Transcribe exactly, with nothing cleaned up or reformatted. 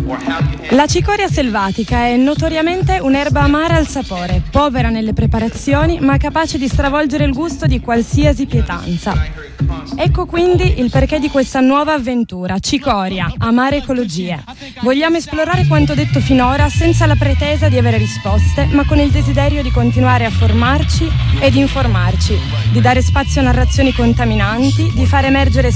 La cicoria selvatica è notoriamente un'erba amara al sapore, povera nelle preparazioni, ma capace di stravolgere il gusto di qualsiasi pietanza. Ecco quindi il perché di questa nuova avventura, Cicoria, amare ecologie. Vogliamo esplorare quanto detto finora senza la pretesa di avere risposte, ma con il desiderio di continuare a formarci ed informarci, di dare spazio a narrazioni contaminanti, di far emergere